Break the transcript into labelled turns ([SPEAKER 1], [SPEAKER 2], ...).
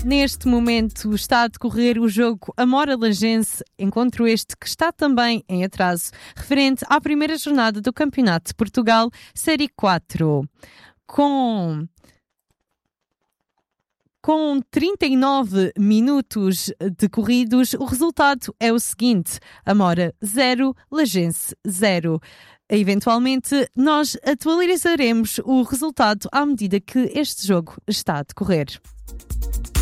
[SPEAKER 1] Neste momento está a decorrer o jogo Amora-Lagense, encontro este que está também em atraso, referente à primeira jornada do Campeonato de Portugal, Série 4. Com 39 minutos decorridos, o resultado é o seguinte: Amora 0, Lagense 0. Eventualmente, nós atualizaremos o resultado à medida que este jogo está a decorrer.